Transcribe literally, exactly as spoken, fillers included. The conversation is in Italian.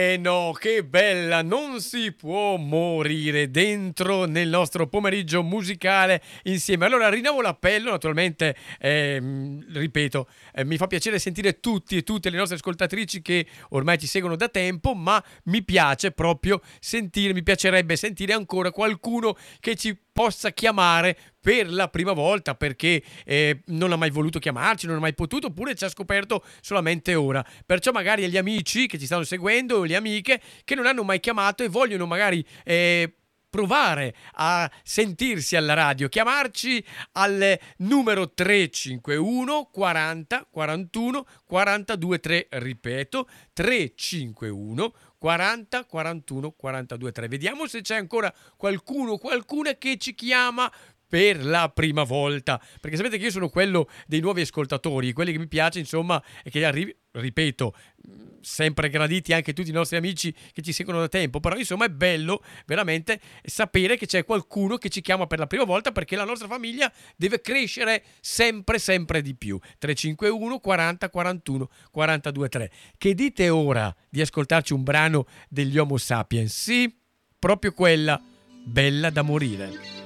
Eh no, che bella, non si può morire dentro nel nostro pomeriggio musicale insieme. Allora rinnovo l'appello, naturalmente, ehm, ripeto, eh, mi fa piacere sentire tutti e tutte le nostre ascoltatrici che ormai ci seguono da tempo, ma mi piace proprio sentire, mi piacerebbe sentire ancora qualcuno che ci possa chiamare per la prima volta perché eh, non ha mai voluto chiamarci, non ha mai potuto, oppure ci ha scoperto solamente ora. Perciò magari agli amici che ci stanno seguendo o le amiche che non hanno mai chiamato e vogliono magari eh, provare a sentirsi alla radio, chiamarci al numero tre cinque uno quaranta quarantuno quarantadue tre, ripeto tre cinque uno quaranta quarantuno quarantadue tre. Vediamo se c'è ancora qualcuno, qualcuna che ci chiama per la prima volta, perché sapete che io sono quello dei nuovi ascoltatori, quelli che mi piace insomma è che arrivi, ripeto, sempre graditi anche tutti i nostri amici che ci seguono da tempo, però insomma è bello veramente sapere che c'è qualcuno che ci chiama per la prima volta, perché la nostra famiglia deve crescere sempre sempre di più. tre cinque uno quaranta quarantuno quarantadue tre. Che dite ora di ascoltarci un brano degli Homo Sapiens? Sì, proprio quella, bella da morire.